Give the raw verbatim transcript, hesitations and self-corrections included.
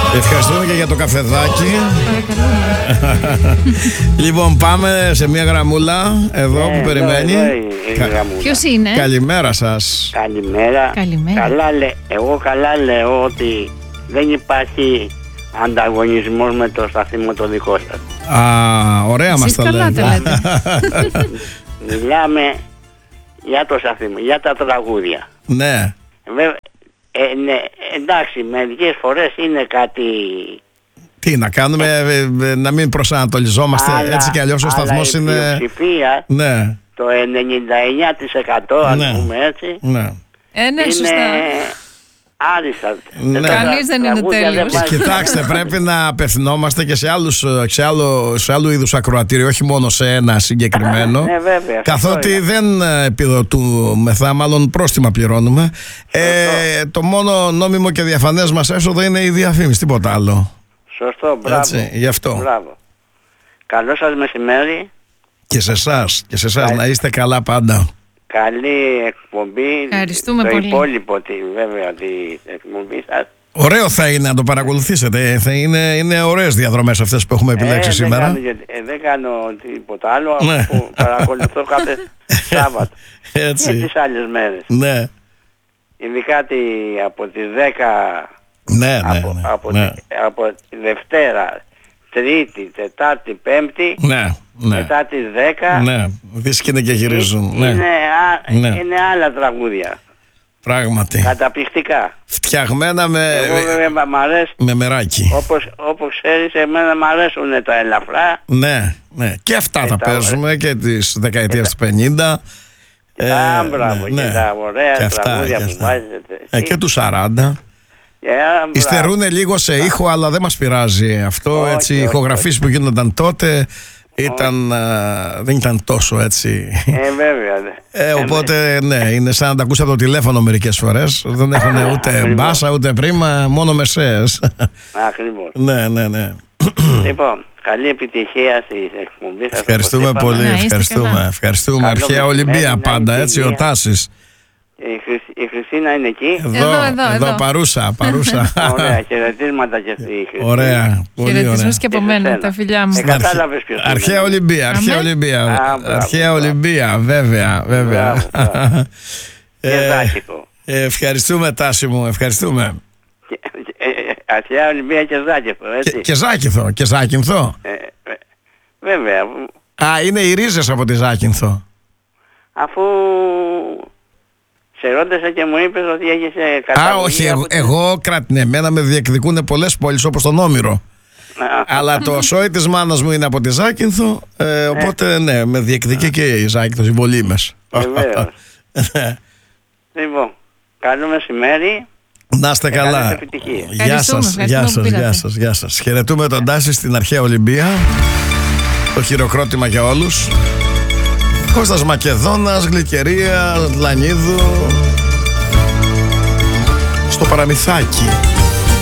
Ευχαριστούμε και για το καφεδάκι. Λοιπόν, πάμε σε μια γραμμούλα εδώ Ε, που περιμένει. εδώ, εδώ η- η Κα- γραμμούλα. Ποιος είναι? Καλημέρα σας. Καλημέρα. Καλημέρα. Καλά λέ, εγώ καλά λέω ότι δεν υπάρχει ανταγωνισμός με το σταθμό το δικό σας. Α, ωραία μας Εσείς τα καλά λέτε. τα λέτε. Μιλάμε για το σταθμό, για τα τραγούδια. Ναι. Βέβαια, ε, ναι, εντάξει, μερικές φορές είναι κάτι... Τι να κάνουμε, ε, ε, να μην προσανατολιζόμαστε, αλλά- έτσι κι αλλιώς ο αλλά σταθμός η είναι... πλειοψηφία, Ναι, το ενενήντα εννιά τοις εκατό ας Ναι. πούμε έτσι, ναι. Ε, ναι, είναι σωστά. άριστα. Ναι. Κανείς δεν είναι Τραγούδια δεν τέλειος. βάζει- Κοιτάξτε, πρέπει να απευθυνόμαστε και σε, άλλους, σε, άλλο, σε άλλου είδους ακροατήριο, όχι μόνο σε ένα συγκεκριμένο. Ναι, βέβαια. Καθότι σωστό δεν επιδοτούμεθα, μάλλον πρόστιμα πληρώνουμε. Ε, το μόνο νόμιμο και διαφανές μας έσοδο είναι η διαφήμιση, τίποτα άλλο. είναι. Σωστό, μπράβο. Έτσι, γι' αυτό. Μπράβο. Καλό σας μεσημέρι. Και σε εσάς, και σε εσάς Κα- να είστε καλά πάντα. Καλή εκπομπή. Ευχαριστούμε το πολύ. υπόλοιπο τη, βέβαια τη εκπομπή σας. Ωραίο θα είναι να το παρακολουθήσετε. Θα είναι, είναι ωραίες διαδρομές αυτές που έχουμε επιλέξει ε, σήμερα. Δεν κάνω, γιατί- ε, δεν κάνω τίποτα άλλο Ναι. που παρακολουθώ κάθε Σάββατο και Έτσι. τις άλλες μέρες. Ναι, Ειδικά τη, από τις δέκα ναι, ναι. από, ναι, από, ναι. τη, από τη Δευτέρα, Τρίτη, Τετάρτη, Πέμπτη, Ναι, ναι. μετά τις δέκα Ναι, δίσκηνε και γυρίζουν. Ναι, είναι, α, Ναι. είναι άλλα τραγούδια. πράγματι. Καταπληκτικά. Φτιαγμένα με, Εγώ βέβαια μ' αρέσει, με μεράκι. όπως, όπως ξέρεις, εμένα μ' αρέσουν τα ελαφρά. Ναι, ναι. Και αυτά Και τα τα παίζουμε και τις δεκαετίες του πενήντα. Ε, Α, μπράβο, ναι, και ναι. τα ωραία Και αυτά, τραγούδια και που αυτά. βάζετε. Ε, και του σαράντα. Ε, α, μπράβο. Υστερούν λίγο σε ήχο, αλλά δεν μας πειράζει αυτό. Όχι, Έτσι, οι όχι, ηχογραφήσεις που γίνονταν τότε ήταν, α, δεν ήταν τόσο έτσι. Ε, βέβαια. δε. Ε, οπότε ναι, είναι σαν να τα ακούσα από το τηλέφωνο μερικές φορές. Δεν έχουν ούτε Ακριβώς. μπάσα ούτε πρίμα, μόνο μεσαίες. Ακριβώς. Ναι, ναι, ναι. Λοιπόν, καλή επιτυχία στη εκπομπή σας. Ευχαριστούμε όπως πολύ, Να είστε ευχαριστούμε. καλά. Ευχαριστούμε. Καλό Αρχαία μεσημέρι, Ολυμπία να πάντα, είναι έτσι, ο υγεία. Τάσης. Η, Χρυσ- η Χριστίνα είναι εκεί. Εδώ, εδώ, εδώ. παρούσα, παρούσα. Ωραία, χαιρετίσματα και στη Χριστίνα. Ωραία, πολύ ωραία. Χαιρετισμούς και από Και σε μένα, σένα. τα φιλιά μου. Ε, κατάλαβες ποιος είναι. Αρχαία Ολυμπία, αρχαία Αμέ. Ολυμπία. Α, μπράβο, Αρχαία μπράβο. Ολυμπία, βέβαια, βέβαια. Μπράβο, μπράβο. Και Ε, Ζάκηθο. ε, Ευχαριστούμε, Τάση μου, ευχαριστούμε. Και- ε, ε, Αρχαία Ολυμπία και Ζάκηθο, Και, έτσι. και Ζάκυνθο, και Ζάκυνθο. Ε, ε, βέβαια, Α, είναι οι ρίζες από τη Ζάκυνθο. αφού σε ρώτησα και μου είπες ότι έχεις ε, Α, καταγωγή όχι, από εγώ, τη- εγώ κρατνε, εμένα με διεκδικούν πολλές πόλεις όπως τον Όμηρο. Α, Αλλά το σόι της μάνας μου είναι από τη Ζάκυνθο, ε, οπότε ναι, με διεκδικεί και η Ζάκυνθος, οι Βολήμες. Βεβαίως. Λοιπόν, καλό μεσημέρι. Να είστε Και καλές καλά. επιτυχίες. Γεια Ευχαριστούμε, σας, ευχαριστούμε γεια που σας, πήρατε. γεια σας, γεια σας. Χαιρετούμε τον Τάση στην Αρχαία Ολυμπία. Το χειροκρότημα για όλους. Κώστας Μακεδόνας, Γλυκερία, Λανίδου. Στο Παραμυθάκι.